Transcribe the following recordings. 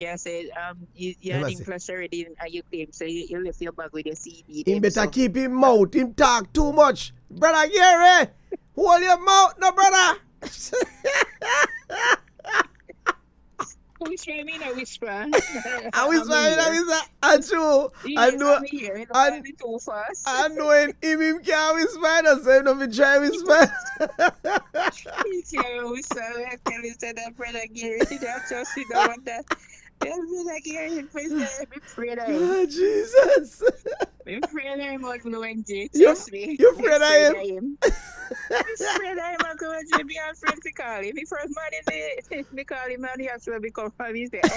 Yeah, say you Him had a him say. flush already and you claim so you left your bag with your CD Him them better so keep him mouth. Him talk too much. Brother Gary, hold your mouth, no brother. whisper me no whisper. I was I'm fine, I here. was I true. I Yes, know I'm here. You don't I want me too fast. I know him can't whisper, so him not be try whisper. Yeah, whisper. I tell you said that brother Gary. That just you don't want that. Yeah, brother Gary, please be afraid of him. Oh, Jesus. Be afraid of him, Uncle Wendy. You Trust me. you Be afraid afraid of of him? him. Be afraid of him, Uncle Wendy. Be afraid to call him. The first man in the call him and he actually become from he say,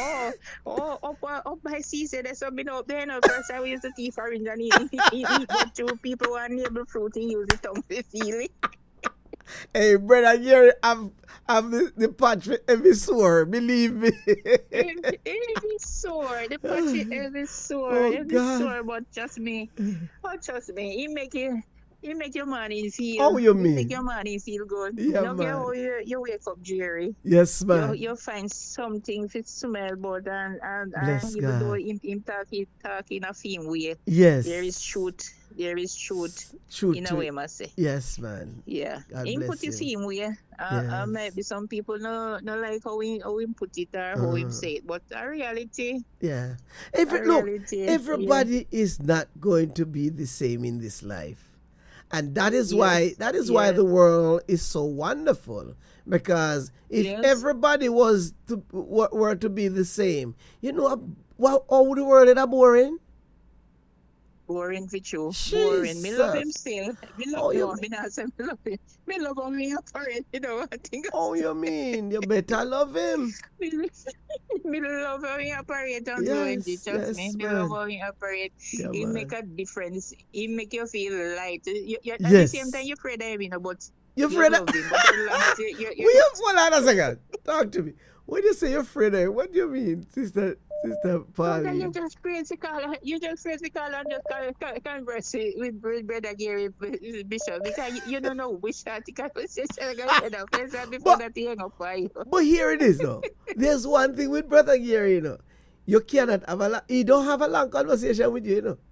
up by sea say there's something up there now. First time we used to thief orange and he got two people who are neighbor fruit and use the tongue to feel it. Hey, brother Gary, I'm the patch for every sore, believe me. Every sore, the patchy Oh every God. sore, but trust me, he make your money How feel, you he make mean? your money feel good. Yeah, No care how man. you wake up, Jerry. Yes, man. You find something to smell but and Bless even though God. him talk in a theme way, Yes. there is truth Truth in a to way, it. must say. Yes, man. Yeah, God him put bless it him. same way. Yes. Maybe some people no like how him put it or how him Uh, say it, but yeah. a Look, reality, yeah, everybody is not going to be the same in this life. And yes, that is why yes, the world is so wonderful. Because if yes. everybody were to be the same, you know, well, all the world is boring. Boring for you, boring. Me love him Jesus. still. Me love Oh, you no, me not say me love him. Me love how me operate. You know, I think oh, you mean you better love him? me, me love how he operate on fluently. Yes, Trust me, yes, me love man. how he operate. Yeah, He make man. a difference. He make you feel light. At the same time, Yes. you're afraid of him, you know, but You you afraid of? love him. But as long as Will you hold on a second? Talk to me. When you say you're afraid of, what do you mean, Sister sometimes Pauline? you just praise the call and just converse with Brother Gary Bishop because you don't know which start the conversation going to head up. Before But that you hang up for you. here it is though. There's one thing with Brother Gary, you know. You cannot have he don't have a long conversation with you, you know.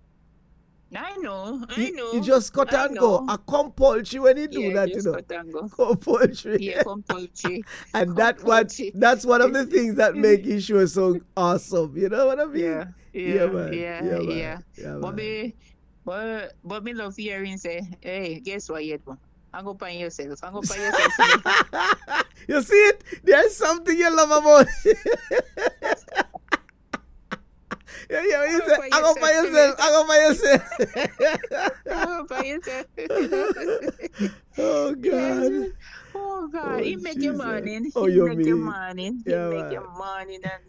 He just cut I and go. know. A compulsory when he do Yeah, that, you just know. cut and go. Compulsory. Yeah, compulsory. And Compulsory. that's one of the things that make his show so awesome. You know what I mean? Yeah, Yeah, yeah, man. yeah, Yeah, man. yeah. Yeah, But man. me, but me love hearing say, hey, guess what you do? I'm gonna find yourself. I'm gonna find yourself in the You see it? There's something you love about it. Yeah, yeah, I'm you gonna say, find I'm gonna yourself find in the yourself, I'm gonna I'm gonna find yourself. find yourself. Oh, Yes. God. Oh God, Oh, he make your Jesus. morning. Oh, He you make your mean? morning. He Yeah, make man. your morning, and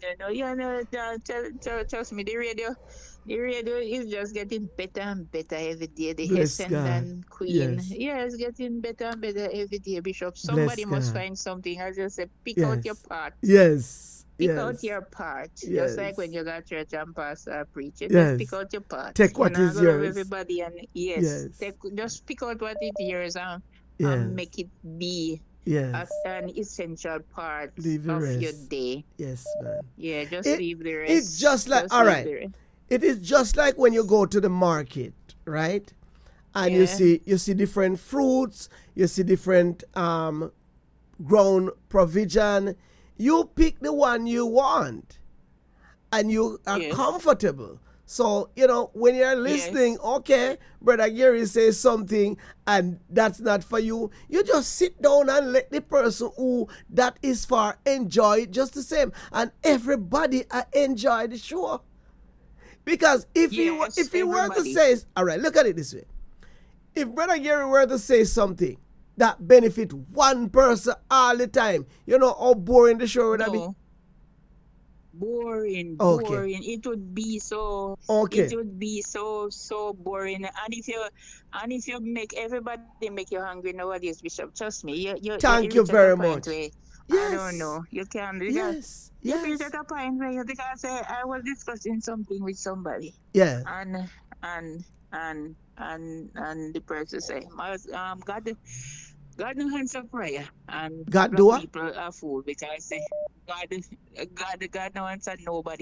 trust me, the radio is just getting better and better every day. The Bless God. Essendon Queen, Yes. yeah, it's getting better and better every day. Bishop, Bless somebody must God. find something. I just say, pick out your Yes. part. Yes. Pick out Yes. your part. Just like when Yes. you got church and pastor preaching, just pick Yes. out your part. Take You're what not is gonna love yours. everybody, and yes, Yes. just pick out what it is and Yes. make it be Yes. an essential part Leave the of your rest. day. Yes, man. Yeah, just It leave the it's rest. just like Just all leave right. the rest. It is just like when you go to the market, right? And Yeah, you see different fruits, you see different grown provision. You pick the one you want and you are yes, comfortable. So, you know, when you're listening, yes, okay, Brother Gary says something and that's not for you, you just sit down and let the person who that is for enjoy it just the same. And everybody enjoy the show. Because yes, if he were to everybody. say, all right, look at it this way. If Brother Gary were to say something that benefit one person all the time, you know how boring the show would that be? No, boring, Okay. boring. It Okay. would be so boring. And if you make everybody make you hungry nowadays, Bishop, trust me, you Thank you reach at a very point much. where I don't Yes. know. You can because Yes. you reach Yes. at a point where you because I was discussing something with somebody Yeah. and and the person say, God God no answer prayer, and God black do what? people are fool because God no answer nobody.